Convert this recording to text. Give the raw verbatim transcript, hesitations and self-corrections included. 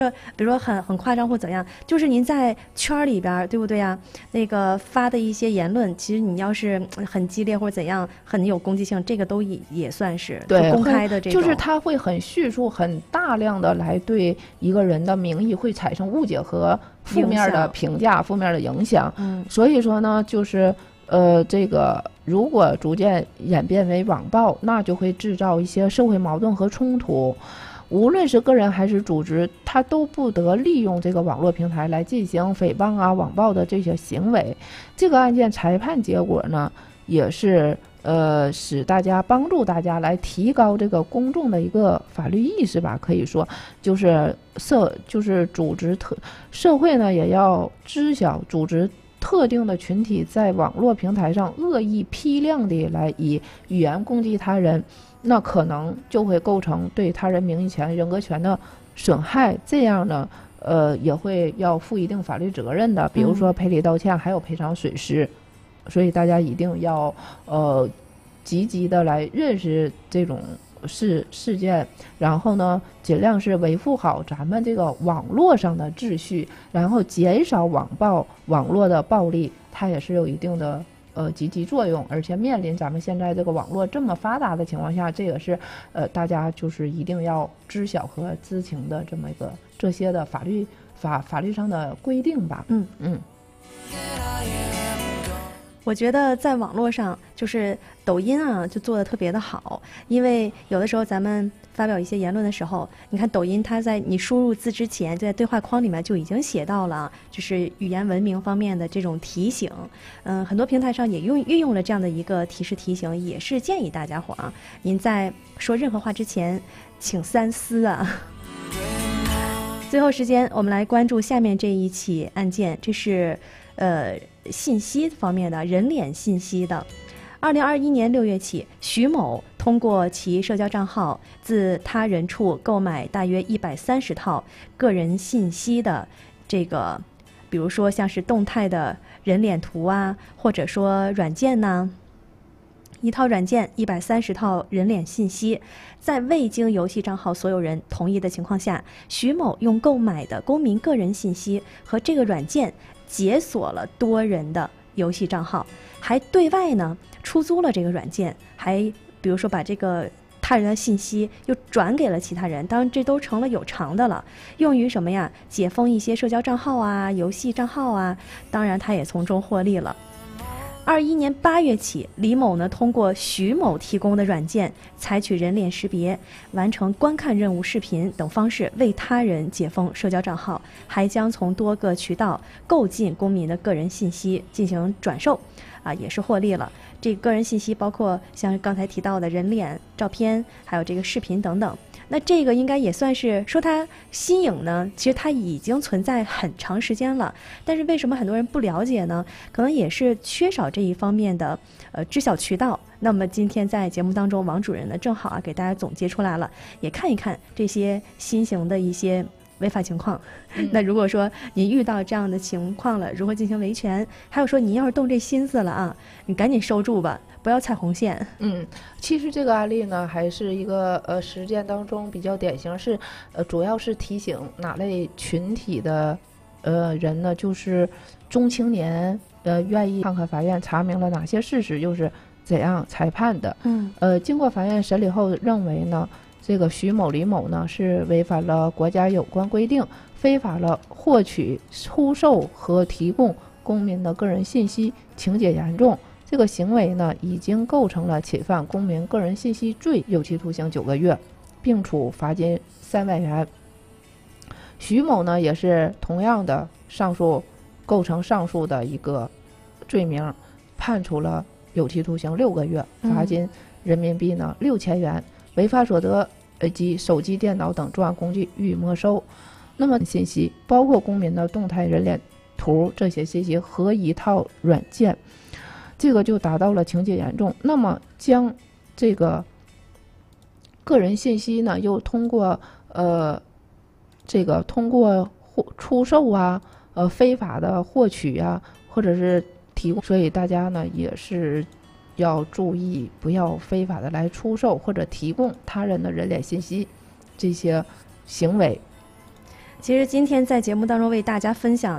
比如说很很夸张或怎样，就是您在圈里边，对不对呀？那个发的一些言论，其实你要是很激烈或者怎样，很有攻击性，这个都也也算是对公开的这种。 就是他会很叙述、很大量的来对一个人的名誉会产生误解和负面的评价、负面的影响。 嗯， 所以说呢，就是呃，这个如果逐渐演变为网暴，那就会制造一些社会矛盾和冲突。无论是个人还是组织，他都不得利用这个网络平台来进行诽谤啊、网暴的这些行为。这个案件裁判结果呢，也是呃使大家帮助大家来提高这个公众的一个法律意识吧。可以说，就是社就是组织特社会呢，也要知晓组织特定的群体在网络平台上恶意批量的来以语言攻击他人。那可能就会构成对他人名誉权、人格权的损害，这样呢，呃，也会要负一定法律责任的，比如说赔礼道歉，还有赔偿损失。嗯、所以大家一定要呃积极的来认识这种事事件，然后呢，尽量是维护好咱们这个网络上的秩序，然后减少网暴、网络的暴力，它也是有一定的。呃，积极作用，而且面临咱们现在这个网络这么发达的情况下，这个是呃大家就是一定要知晓和知情的这么一个这些的法律法法律上的规定吧。 嗯嗯。 我觉得在网络上，就是抖音啊，就做的特别的好。因为有的时候咱们发表一些言论的时候，你看抖音它在你输入字之前，就在对话框里面就已经写到了，就是语言文明方面的这种提醒。嗯，很多平台上也用运用了这样的一个提示提醒，也是建议大家伙啊，您在说任何话之前，请三思啊。最后时间，我们来关注下面这一起案件，这是呃。信息方面的人脸信息的。二零二一年六月起，徐某通过其社交账号自他人处购买大约一百三十套个人信息的这个，比如说像是动态的人脸图啊，或者说软件呐、啊。一套软件一百三十套人脸信息，在未经游戏账号所有人同意的情况下，徐某用购买的公民个人信息和这个软件解锁了多人的游戏账号，还对外呢出租了这个软件，还比如说把这个他人的信息又转给了其他人，当然这都成了有偿的了，用于什么呀？解封一些社交账号啊、游戏账号啊，当然他也从中获利了。二一年八月起，李某呢通过徐某提供的软件，采取人脸识别、完成观看任务视频等方式为他人解封社交账号，还将从多个渠道购进公民的个人信息进行转售，啊，也是获利了。这个个人信息包括像刚才提到的人脸、照片，还有这个视频等等。那这个应该也算是说它新颖呢，其实它已经存在很长时间了，但是为什么很多人不了解呢？可能也是缺少这一方面的呃知晓渠道。那么今天在节目当中，王主任呢正好啊给大家总结出来了，也看一看这些新型的一些违法情况。嗯、那如果说您遇到这样的情况了，如何进行维权？还有说您要是动这心思了啊，你赶紧收住吧，不要踩红线。 嗯，其实这个案例呢，还是一个呃实践当中比较典型，是呃主要是提醒哪类群体的呃人呢，就是中青年呃愿意看看法院查明了哪些事实，又是怎样裁判的。 嗯， 呃，经过法院审理后认为呢，这个徐某、李某呢是违反了国家有关规定，非法了获取、出售和提供公民的个人信息，情节严重。这个行为呢，已经构成了侵犯公民个人信息罪，有期徒刑九个月，并处罚金三万元。徐某呢，也是同样的上述构成上述的一个罪名，判处了有期徒刑六个月，罚金人民币呢六千元，违法所得以及手机、电脑等作案工具予以没收。那么信息包括公民的动态人脸图这些信息和一套软件。这个就达到了情节严重。那么将这个个人信息呢，又通过呃这个通过出售啊，呃非法的获取啊，或者是提供，所以大家呢也是要注意，不要非法的来出售或者提供他人的人脸信息这些行为。 其实今天在节目当中为大家分享